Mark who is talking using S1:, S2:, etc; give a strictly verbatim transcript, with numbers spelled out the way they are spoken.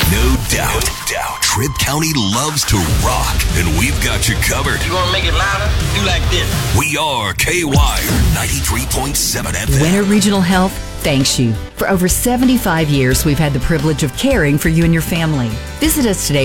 S1: No doubt. No doubt. Tripp County loves to rock, and we've got you covered.
S2: You want to make it louder? Do like this.
S1: We are K Y R ninety-three point seven F M.
S3: Winter Regional Health thanks you. For over seventy-five years, we've had the privilege of caring for you and your family. Visit us today